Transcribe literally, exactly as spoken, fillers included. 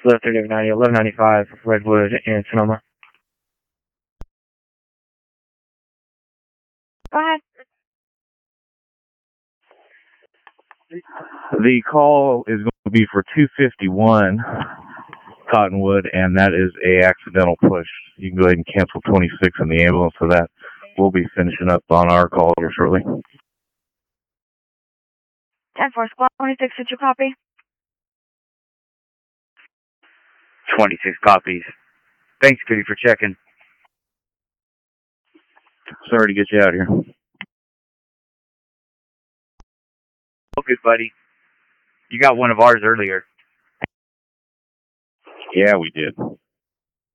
Left thirty ninety, eleven ninety-five, Redwood and Sonoma. Go ahead. The call is going to be for two fifty-one Cottonwood, and that is a accidental push. You can go ahead and cancel twenty-six in the ambulance for that. We'll be finishing up on our call here shortly. ten four, squad twenty-six, did you copy? twenty-six copies. Thanks, Kitty, for checking. Sorry to get you out here. Oh, good, buddy. You got one of ours earlier. Yeah, we did.